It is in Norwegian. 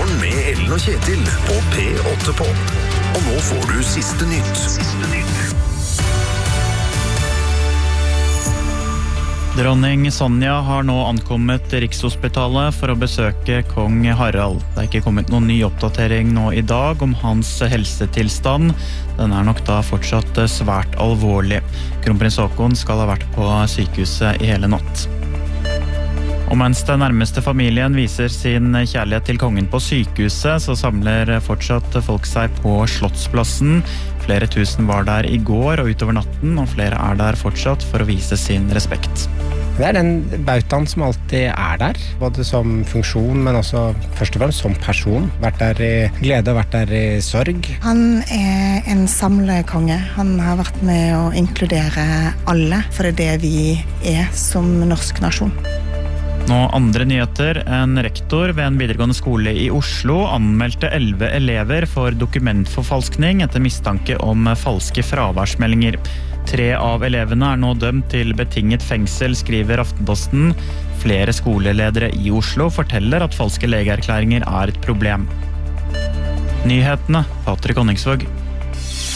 Morgen med Ellen og Kjetil på P8 på. Og nå får du siste nytt. Dronning Sonja har nå ankommet Rikshospitalet for å besøke kong Harald. Det er ikke kommet noen ny oppdatering nå i dag om hans helsetilstand. Den er nok da fortsatt svært alvorlig. Kronprins Haakon skal ha vært på sykehuset i hele natt. Og mens den nærmeste familien viser sin kjærlighet til kongen på sykehuset, så samler fortsatt folk seg på Slottsplassen. Flere tusen var der i går og utover natten, og flere er der fortsatt for å vise sin respekt. Det er den bautaen som alltid er der, både som funksjon, men også først og fremst som person. Vært der i glede og vært der i sorg. Han er en samlekonge. Han har vært med å inkludere alle, for det er det vi er som norsk nasjon. Nå andre nyheter. En rektor ved en videregående skole i Oslo anmeldte 11 elever for dokumentforfalskning etter mistanke om falske fraværsmeldinger. 3 av elevene er nå dømt til betinget fengsel, skriver Aftenposten. Flere skoleledere i Oslo forteller at falske legeerklæringer er et problem. Nyhetene, Patrick Honningsvåg.